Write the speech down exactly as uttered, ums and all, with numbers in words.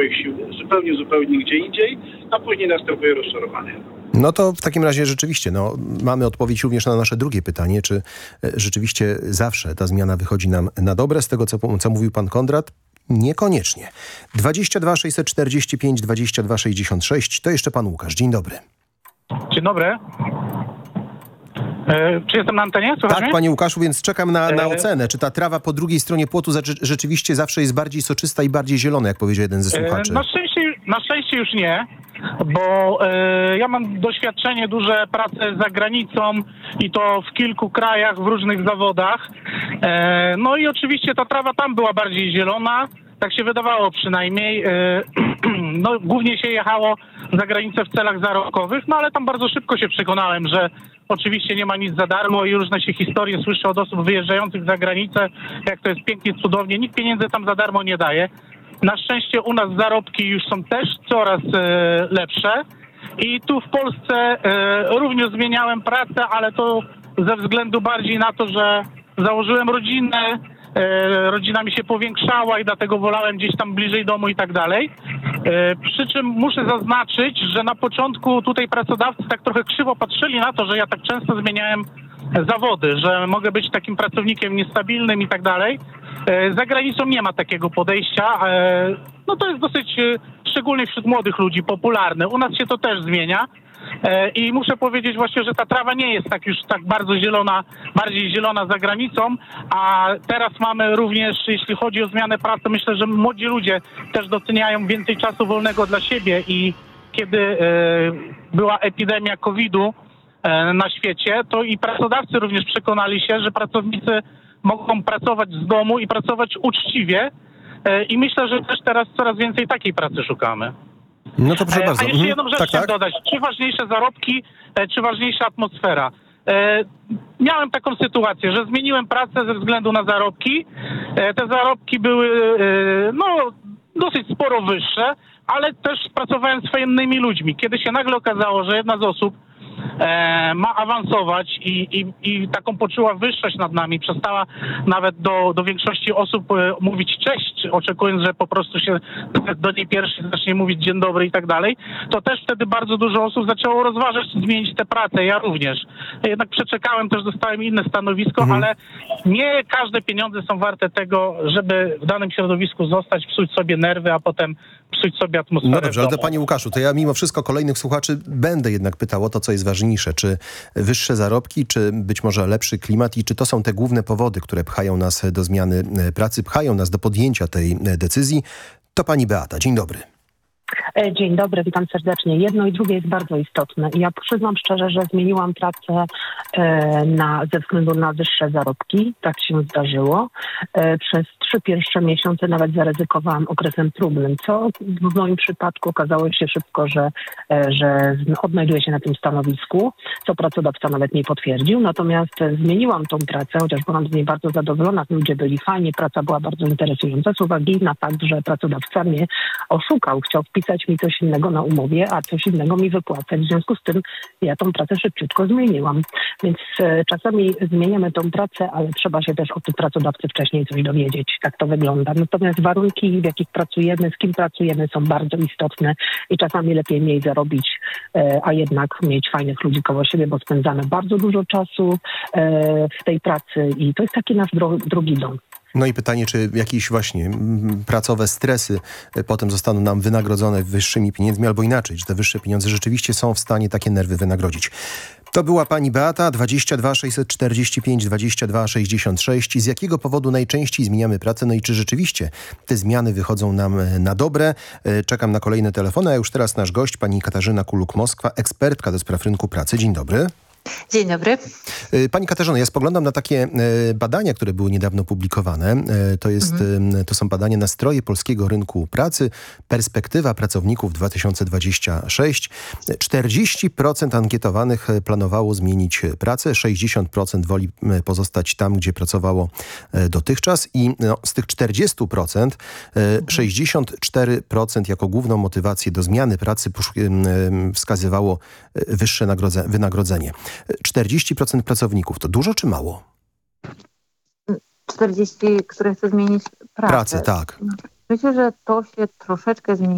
swoich sił zupełnie, zupełnie gdzie indziej, a później następuje rozczarowanie. No to w takim razie rzeczywiście, no, mamy odpowiedź również na nasze drugie pytanie, czy rzeczywiście zawsze ta zmiana wychodzi nam na dobre. Z tego, co, co mówił pan Konrad, niekoniecznie. dwadzieścia dwa sześćset czterdzieści pięć dwadzieścia dwa sześćdziesiąt sześć, to jeszcze pan Łukasz. Dzień dobry. Dzień dobry. E, czy jestem na antenie? Słuchaj Tak, mnie? panie Łukaszu, więc czekam na, na E... ocenę. Czy ta trawa po drugiej stronie płotu rzeczywiście zawsze jest bardziej soczysta i bardziej zielona, jak powiedział jeden ze słuchaczy? E, na, szczęście, na szczęście już nie, bo e, ja mam doświadczenie duże pracy za granicą i to w kilku krajach, w różnych zawodach. E, no i oczywiście ta trawa tam była bardziej zielona. Tak się wydawało przynajmniej. No, głównie się jechało za granicę w celach zarobkowych, no ale tam bardzo szybko się przekonałem, że oczywiście nie ma nic za darmo i różne się historie słyszę od osób wyjeżdżających za granicę, jak to jest pięknie, cudownie. Nikt pieniędzy tam za darmo nie daje. Na szczęście u nas zarobki już są też coraz e, lepsze i tu w Polsce e, również zmieniałem pracę, ale to ze względu bardziej na to, że założyłem rodzinę, E, rodzina mi się powiększała i dlatego wolałem gdzieś tam bliżej domu i tak dalej. E, przy czym muszę zaznaczyć, że na początku tutaj pracodawcy tak trochę krzywo patrzyli na to, że ja tak często zmieniałem zawody, że mogę być takim pracownikiem niestabilnym i tak dalej. E, za granicą nie ma takiego podejścia. E, no to jest dosyć, e, szczególnie wśród młodych ludzi, popularne. U nas się to też zmienia. I muszę powiedzieć właśnie, że ta trawa nie jest tak już tak bardzo zielona, bardziej zielona za granicą, a teraz mamy również, jeśli chodzi o zmianę pracy, myślę, że młodzi ludzie też doceniają więcej czasu wolnego dla siebie i kiedy e, była epidemia kowida e, na świecie, to i pracodawcy również przekonali się, że pracownicy mogą pracować z domu i pracować uczciwie e, i myślę, że też teraz coraz więcej takiej pracy szukamy. No to proszę bardzo. A jeszcze jedną rzecz tak, chciałem tak? dodać. Czy ważniejsze zarobki, czy ważniejsza atmosfera? E, miałem taką sytuację, że zmieniłem pracę ze względu na zarobki. E, te zarobki były e, no, dosyć sporo wyższe, ale też pracowałem z fajnymi ludźmi. Kiedy się nagle okazało, że jedna z osób e, ma awansować i, i, i taką poczuła wyższość nad nami, przestała nawet do, do większości osób e, mówić cześć, oczekując, że po prostu się do niej pierwszy zacznie mówić dzień dobry i tak dalej, to też wtedy bardzo dużo osób zaczęło rozważać zmienić tę pracę, ja również. Jednak przeczekałem, też dostałem inne stanowisko, mhm. ale nie każde pieniądze są warte tego, żeby w danym środowisku zostać, psuć sobie nerwy, a potem psuć sobie atmosferę. No dobrze, ale to panie Łukaszu, to ja mimo wszystko kolejnych słuchaczy będę jednak pytał o to, co jest ważniejsze. Czy wyższe zarobki, czy być może lepszy klimat i czy to są te główne powody, które pchają nas do zmiany pracy, pchają nas do podjęcia tej decyzji? To pani Beata. Dzień dobry. Dzień dobry, witam serdecznie. Jedno i drugie jest bardzo istotne. Ja przyznam szczerze, że zmieniłam pracę e, na, ze względu na wyższe zarobki. Tak się zdarzyło. E, przez trzy pierwsze miesiące nawet zaryzykowałam okresem próbnym, co w moim przypadku okazało się szybko, że, e, że odnajduję się na tym stanowisku, co pracodawca nawet nie potwierdził. Natomiast e, zmieniłam tą pracę, chociaż byłam z niej bardzo zadowolona. Ludzie byli fajni, praca była bardzo interesująca z uwagi na fakt, że pracodawca mnie oszukał. Chciał wpisać mi coś innego na umowie, a coś innego mi wypłacać. W związku z tym ja tą pracę szybciutko zmieniłam. Więc e, czasami zmieniamy tą pracę, ale trzeba się też od tych pracodawcy wcześniej coś dowiedzieć. Tak to wygląda. Natomiast warunki, w jakich pracujemy, z kim pracujemy, są bardzo istotne i czasami lepiej mniej zarobić, e, a jednak mieć fajnych ludzi koło siebie, bo spędzamy bardzo dużo czasu e, w tej pracy i to jest taki nasz dro- drugi dom. No i pytanie, czy jakieś właśnie m, pracowe stresy y, potem zostaną nam wynagrodzone wyższymi pieniędzmi, albo inaczej, czy te wyższe pieniądze rzeczywiście są w stanie takie nerwy wynagrodzić. To była pani Beata, dwadzieścia dwa sześćset czterdzieści pięć dwadzieścia dwa sześćdziesiąt sześć. Z jakiego powodu najczęściej zmieniamy pracę? No i czy rzeczywiście te zmiany wychodzą nam na dobre? Y, czekam na kolejne telefony, a już teraz nasz gość, pani Katarzyna Kuluk-Moskwa, ekspertka do spraw rynku pracy. Dzień dobry. Dzień dobry. Pani Katarzyno, ja spoglądam na takie badania, które były niedawno publikowane. To, jest, mhm. to są badania nastroje polskiego rynku pracy, perspektywa pracowników dwa tysiące dwudziesty szósty. czterdzieści procent ankietowanych planowało zmienić pracę, sześćdziesiąt procent woli pozostać tam, gdzie pracowało dotychczas i no, z tych czterdziestu procent mhm. sześćdziesiąt cztery procent jako główną motywację do zmiany pracy wskazywało wyższe wynagrodzenie. czterdzieści procent pracowników to dużo czy mało? czterdzieści, które chce zmienić pracę. Pracę, tak. Myślę, że to się troszeczkę zmieni.